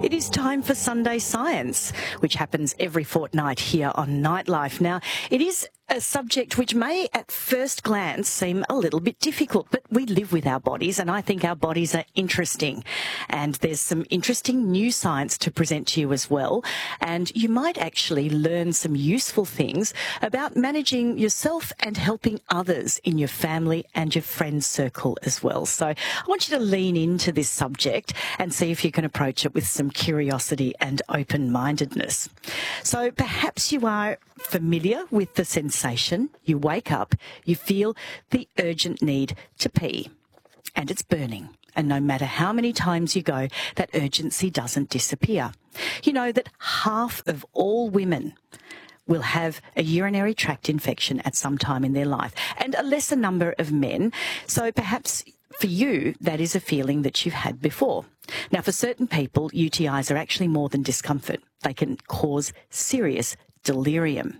It is time for Sunday Science, which happens every fortnight here on Nightlife. Now, it is a subject which may at first glance seem a little bit difficult, but we live with our bodies and I think our bodies are interesting. And there's some interesting new science to present to you as well. And you might actually learn some useful things about managing yourself and helping others in your family and your friend circle as well. So I want you to lean into this subject and see if you can approach it with some curiosity and open-mindedness. So perhaps you are familiar with the sensation. You wake up, you feel the urgent need to pee, and it's burning. And no matter how many times you go, that urgency doesn't disappear. You know that half of all women will have a urinary tract infection at some time in their life, and a lesser number of men. So perhaps for you, that is a feeling that you've had before. Now, for certain people, UTIs are actually more than discomfort. They can cause serious delirium.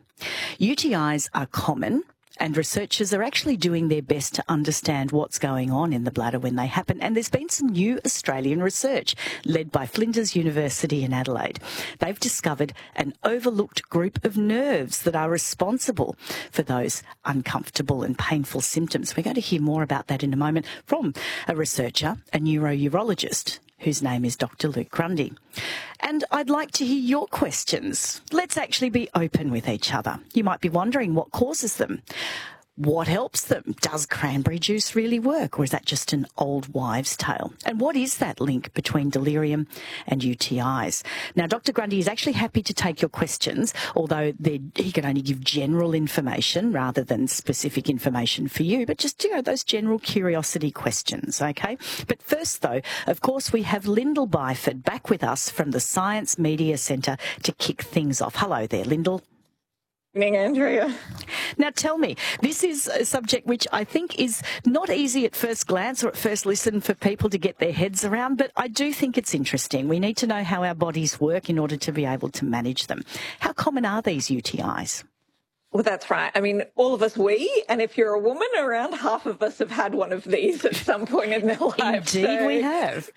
UTIs are common, and researchers are actually doing their best to understand what's going on in the bladder when they happen. And there's been some new Australian research led by Flinders University in Adelaide. They've discovered an overlooked group of nerves that are responsible for those uncomfortable and painful symptoms. We're going to hear more about that in a moment from a researcher, a neurourologist, whose name is Dr. Luke Grundy. And I'd like to hear your questions. Let's actually be open with each other. You might be wondering what causes them. What helps them? Does cranberry juice really work, or is that just an old wives' tale? And what is that link between delirium and UTIs? Now, Dr. Grundy is actually happy to take your questions, although he can only give general information rather than specific information for you, but just, those general curiosity questions, okay? But first, though, of course, we have Lyndall Byford back with us from the Science Media Centre to kick things off. Hello there, Lyndall. Evening, Andrea. Now tell me, this is a subject which I think is not easy at first glance or at first listen for people to get their heads around, but I do think it's interesting. We need to know how our bodies work in order to be able to manage them. How common are these UTIs? Well, that's right. I mean, all of us, and if you're a woman, around half of us have had one of these at some point in their life. Indeed, so, we have.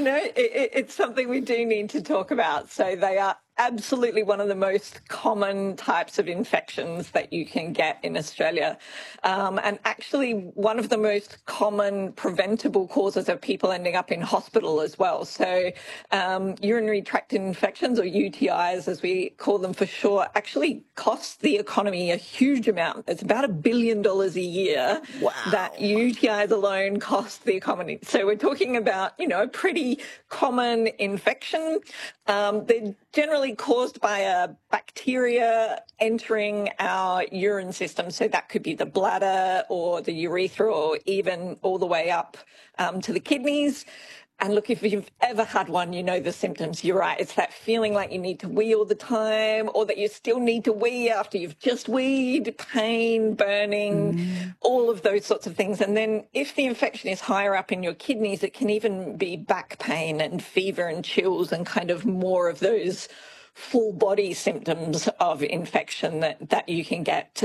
It's something we do need to talk about. So they are absolutely one of the most common types of infections that you can get in Australia. And actually one of the most common preventable causes of people ending up in hospital as well. So urinary tract infections, or UTIs as we call them for short, actually cost the economy a huge amount. It's about $1 billion a year. Wow. That UTIs alone cost the economy. So we're talking about, a pretty common infection. They're generally caused by a bacteria entering our urine system. So that could be the bladder or the urethra, or even all the way up to the kidneys. And look, if you've ever had one, you know the symptoms. You're right. It's that feeling like you need to wee all the time, or that you still need to wee after you've just weed, pain, burning, all of those sorts of things. And then if the infection is higher up in your kidneys, it can even be back pain and fever and chills and kind of more of those full body symptoms of infection that you can get.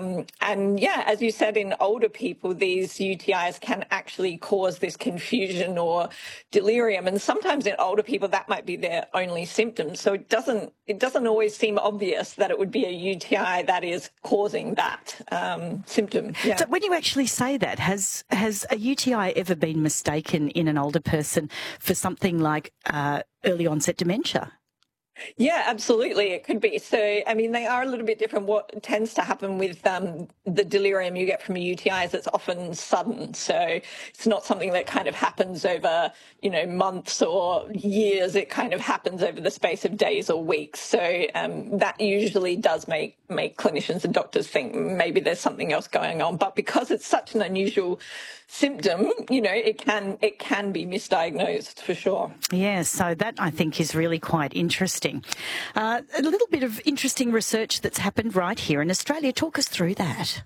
And yeah, as you said, in older people, these UTIs can actually cause this confusion or delirium. And sometimes in older people, that might be their only symptom. So it doesn't always seem obvious that it would be a UTI that is causing that symptom. Yeah. So when you actually say that, has a UTI ever been mistaken in an older person for something like early onset dementia? Yeah, absolutely. It could be. So, I mean, they are a little bit different. What tends to happen with the delirium you get from a UTI is it's often sudden. So it's not something that kind of happens over, months or years. It kind of happens over the space of days or weeks. So that usually does make clinicians and doctors think maybe there's something else going on. But because it's such an unusual symptom, it can be misdiagnosed for sure. Yeah, so that I think is really quite interesting. A little bit of interesting research that's happened right here in Australia. Talk us through that.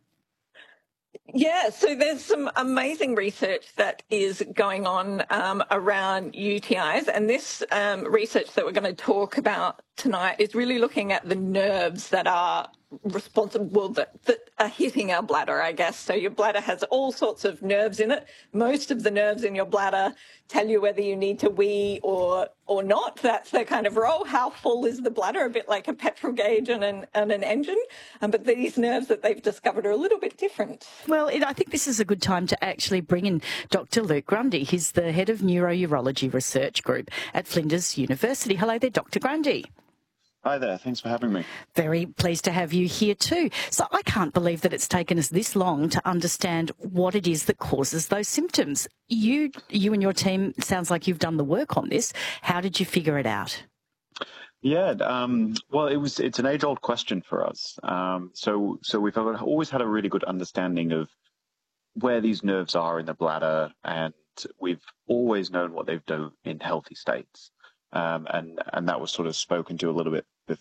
Yeah, so there's some amazing research that is going on around UTIs, and this research that we're going to talk about tonight is really looking at the nerves that are responsible that are hitting our bladder, I guess. So your bladder has all sorts of nerves in it. Most of the nerves in your bladder tell you whether you need to wee or not. That's their kind of role. How full is the bladder? A bit like a petrol gauge and an engine. But these nerves that they've discovered are a little bit different. Well, I think this is a good time to actually bring in Dr. Luke Grundy. He's the head of Neurourology Research Group at Flinders University. Hello there, Dr. Grundy. Hi there. Thanks for having me. Very pleased to have you here too. So I can't believe that it's taken us this long to understand what it is that causes those symptoms. You and your team, sounds like you've done the work on this. How did you figure it out? Yeah, well, it's an age-old question for us. So we've always had a really good understanding of where these nerves are in the bladder, and we've always known what they've done in healthy states. And that was sort of spoken to a little bit